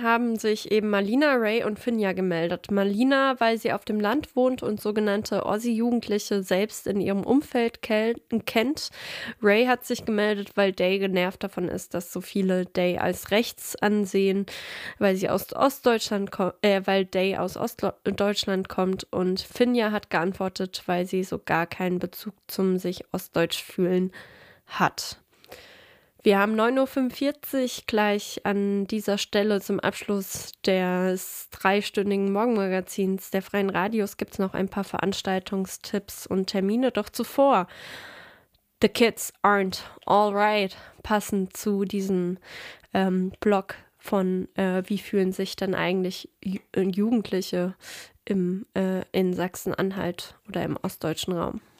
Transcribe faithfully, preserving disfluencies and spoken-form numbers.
haben sich eben Marlina, Ray und Finja gemeldet. Marlina, weil sie auf dem Land wohnt und sogenannte Aussie-Jugendliche selbst in ihrem Umfeld kel- kennt. Ray hat sich gemeldet, weil Day genervt davon ist, dass so viele Day als rechts ansehen, weil sie aus Ostdeutschland ko- äh, weil Day aus Ostdeutschland kommt. Und Finja hat geantwortet, weil sie so gar keinen Bezug zum sich ostdeutsch fühlen hat. Wir haben neun Uhr fünfundvierzig gleich an dieser Stelle zum Abschluss des dreistündigen Morgenmagazins der Freien Radios gibt es noch ein paar Veranstaltungstipps und Termine. Doch zuvor, The Kids Aren't Alright, passend zu diesem ähm, Blog von äh, wie fühlen sich dann eigentlich Ju- Jugendliche im, äh, in Sachsen-Anhalt oder im ostdeutschen Raum.